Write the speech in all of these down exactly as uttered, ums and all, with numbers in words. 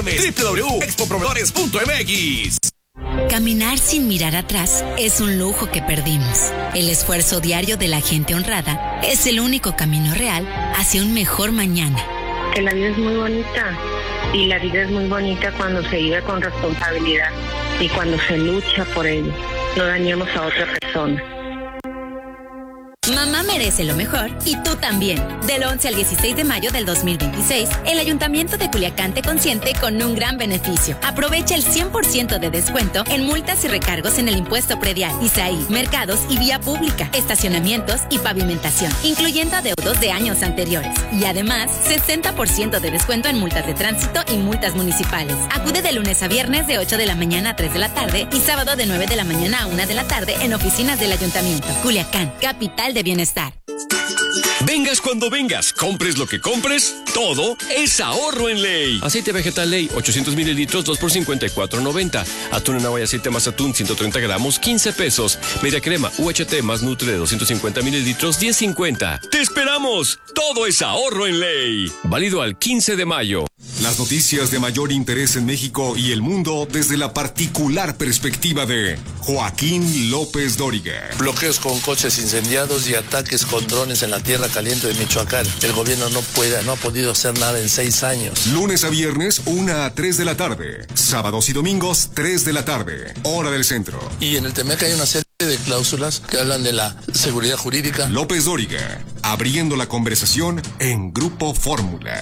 informes doble u doble u doble u punto expo proveedores punto m x. Caminar sin mirar atrás es un lujo que perdimos. El esfuerzo diario de la gente honrada es el único camino real hacia un mejor mañana. Que la vida es muy bonita y la vida es muy bonita cuando se vive con responsabilidad y cuando se lucha por ello. No dañemos a otra persona. Mamá merece lo mejor y tú también. Del once al dieciséis de mayo del dos mil veintiséis, el Ayuntamiento de Culiacán te consiente con un gran beneficio. Aprovecha el cien por ciento de descuento en multas y recargos en el impuesto predial, I S A I, mercados y vía pública, estacionamientos y pavimentación, incluyendo adeudos de años anteriores. Y además, sesenta por ciento de descuento en multas de tránsito y multas municipales. Acude de lunes a viernes de ocho de la mañana a tres de la tarde y sábado de nueve de la mañana a una de la tarde en oficinas del Ayuntamiento. Culiacán, capital de bienestar. Vengas cuando vengas, compres lo que compres, todo es ahorro en Ley. Aceite vegetal Ley, ochocientos mililitros, dos por cincuenta y cuatro noventa. Atún en agua y aceite más atún, ciento treinta gramos, quince pesos. Media crema U H T más Nutre de doscientos cincuenta mililitros, diez cincuenta. ¡Te esperamos! Todo es ahorro en Ley. Válido al quince de mayo. Las noticias de mayor interés en México y el mundo desde la particular perspectiva de Joaquín López Dóriga. Bloqueos con coches incendiados y ataques con drones en la tierra caliente de Michoacán. El gobierno no puede, no ha podido hacer nada en seis años. Lunes a viernes, una a tres de la tarde. Sábados y domingos, tres de la tarde. Hora del centro. Y en el Temec hay una serie de cláusulas que hablan de la seguridad jurídica. López Dóriga, abriendo la conversación en Grupo Fórmula.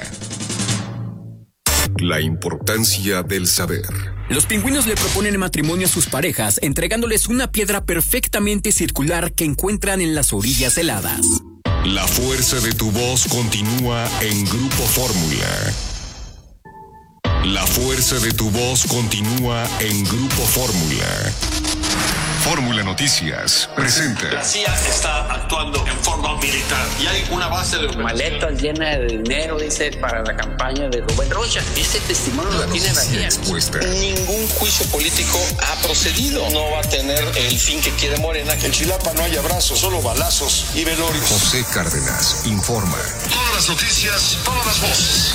La importancia del saber. Los pingüinos le proponen matrimonio a sus parejas, entregándoles una piedra perfectamente circular que encuentran en las orillas heladas. La fuerza de tu voz continúa en Grupo Fórmula. La fuerza de tu voz continúa en Grupo Fórmula. Fórmula Noticias presenta. La C I A está actuando en forma militar y hay una base de maletas llenas de dinero, dice, para la campaña de Rubén Rocha. Ese testimonio lo tiene la C I A. Ningún juicio político ha procedido. No va a tener el fin que quiere Morena. En Chilapa no hay abrazos, solo balazos y velorios. José Cárdenas informa. Todas las noticias, todas las voces.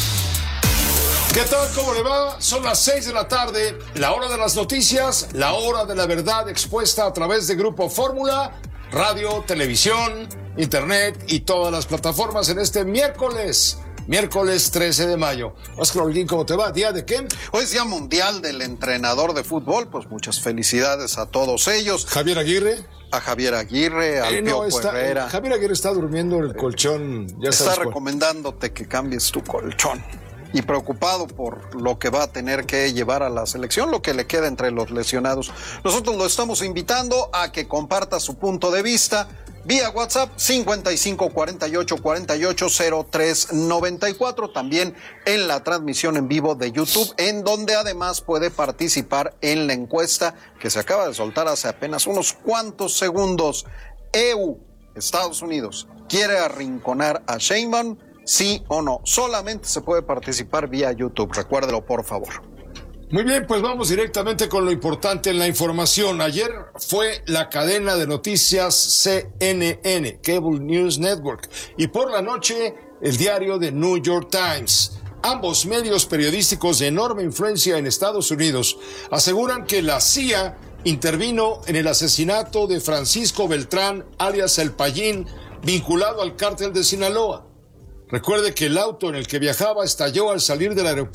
¿Qué tal? ¿Cómo le va? Son las seis de la tarde, la hora de las noticias, la hora de la verdad expuesta a través de Grupo Fórmula, radio, televisión, internet y todas las plataformas en este miércoles, miércoles trece de mayo. Oscar Holguín, ¿cómo te va? ¿Día de qué? Hoy es Día Mundial del Entrenador de Fútbol, pues muchas felicidades a todos ellos. Javier Aguirre. A Javier Aguirre, al eh, no, Piojo está, Herrera. Javier Aguirre está durmiendo en el colchón. Ya está sabes recomendándote que cambies tu colchón. Y preocupado por lo que va a tener que llevar a la selección, lo que le queda entre los lesionados. Nosotros lo estamos invitando a que comparta su punto de vista vía WhatsApp cincuenta y cinco cuarenta y ocho cuarenta y ocho cero tres noventa y cuatro, también en la transmisión en vivo de YouTube, en donde además puede participar en la encuesta que se acaba de soltar hace apenas unos cuantos segundos. E U, Estados Unidos, ¿quiere arrinconar a Sheinbaum? ¿Sí o no? Solamente se puede participar vía YouTube, recuérdelo por favor. Muy bien, pues vamos directamente con lo importante en la información. Ayer fue la cadena de noticias C N N, Cable News Network, y por la noche el diario The New York Times. Ambos medios periodísticos de enorme influencia en Estados Unidos aseguran que la C I A intervino en el asesinato de Francisco Beltrán, alias El Payín, vinculado al cártel de Sinaloa. Recuerde que el auto en el que viajaba estalló al salir del aeropuerto